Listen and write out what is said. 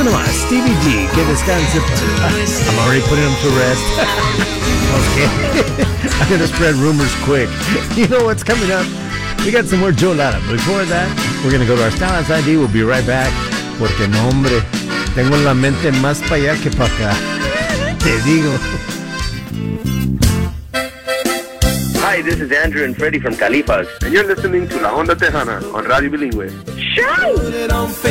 Uno más, Stevie G, que descanse. I'm already putting him to rest. Okay. I'm going to spread rumors quick. You know what's coming up? We got some more Joe Lara. Before that, we're going to go to our Stylist ID. We'll be right back. Porque no, hombre, tengo la mente más para allá que para acá. Te digo. Hi, this is Andrew and Freddie from Califas. And you're listening to La Onda Tejana on Radio Bilingüe. Show!